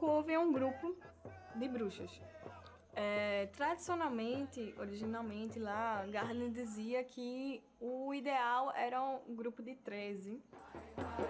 pouco houve um grupo de bruxas. Tradicionalmente, originalmente lá, Gardner dizia que o ideal era um grupo de 13